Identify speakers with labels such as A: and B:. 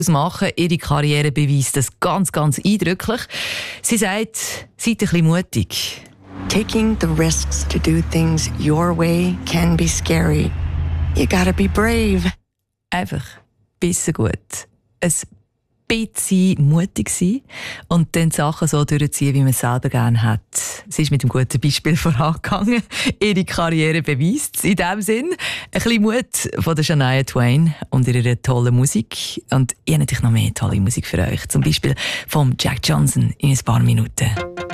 A: machen. Ihre Karriere beweist das ganz, ganz eindrücklich. Sie sagt, seid ein bisschen mutig.
B: Taking the risks to do things your way can be scary. You gotta be brave.
A: Einfach bisschen gut. Ein bisschen mutig sein und dann die Sachen so durchziehen, wie man es selber gerne hat. Sie ist mit einem guten Beispiel vorangegangen. Ihre Karriere beweist es. In diesem Sinn ein bisschen Mut von der Shania Twain und ihrer tollen Musik. Und ich habe natürlich noch mehr tolle Musik für euch. Zum Beispiel vom Jack Johnson in ein paar Minuten.